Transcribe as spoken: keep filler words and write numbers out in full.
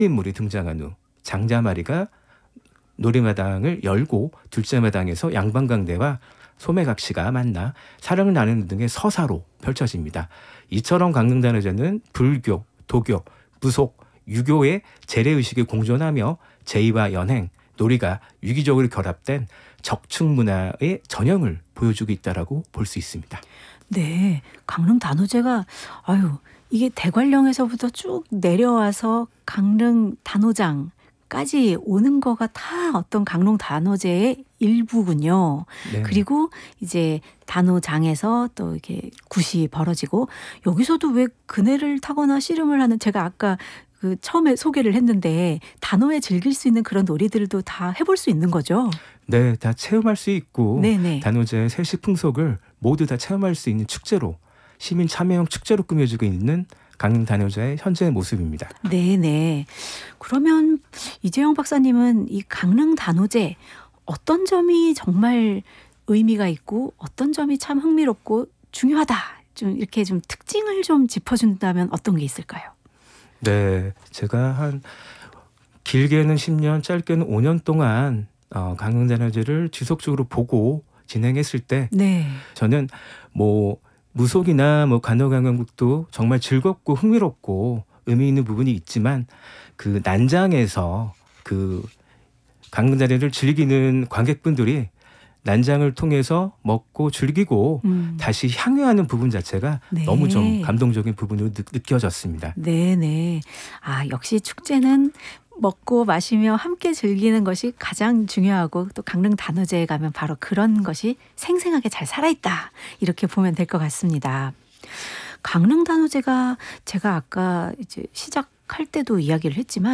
인물이 등장한 후 장자마리가 놀이마당을 열고 둘째 마당에서 양반강대와 소매각시가 만나 사랑을 나누는 등의 서사로 펼쳐집니다. 이처럼 강릉단오제는 불교, 도교, 무속, 유교의 재래의식이 공존하며 제의와 연행, 놀이가 유기적으로 결합된 적층문화의 전형을 보여주고 있다라고 볼 수 있습니다. 네, 강릉단오제가 아유 이게 대관령에서부터 쭉 내려와서 강릉 단오장까지 오는 거가 다 어떤 강릉단오제의 일부군요. 네. 그리고 이제 단오장에서 또 이렇게 굿이 벌어지고 여기서도 왜 그네를 타거나 씨름을 하는 제가 아까 그 처음에 소개를 했는데 단오에 즐길 수 있는 그런 놀이들도 다 해볼 수 있는 거죠. 네, 다 체험할 수 있고 네네. 단오제의 세시 풍속을 모두 다 체험할 수 있는 축제로 시민 참여형 축제로 꾸며지고 있는 강릉 단오제의 현재의 모습입니다. 네네. 그러면 이재영 박사님은 이 강릉 단오제 어떤 점이 정말 의미가 있고 어떤 점이 참 흥미롭고 중요하다. 좀 이렇게 좀 특징을 좀 짚어준다면 어떤 게 있을까요? 네, 제가 한 길게는 십 년, 짧게는 오 년 동안 어, 강릉 단오제를 지속적으로 보고 진행했을 때 네. 저는 뭐 무속이나 뭐 간호강연극도 정말 즐겁고 흥미롭고 의미 있는 부분이 있지만 그 난장에서 그 강릉단오제를 즐기는 관객분들이 난장을 통해서 먹고 즐기고 음. 다시 향유하는 부분 자체가 네. 너무 좀 감동적인 부분으로 느, 느껴졌습니다. 네네. 아 역시 축제는 먹고 마시며 함께 즐기는 것이 가장 중요하고 또 강릉 단오제에 가면 바로 그런 것이 생생하게 잘 살아있다. 이렇게 보면 될 것 같습니다. 강릉 단오제가 제가 아까 이제 시작할 때도 이야기를 했지만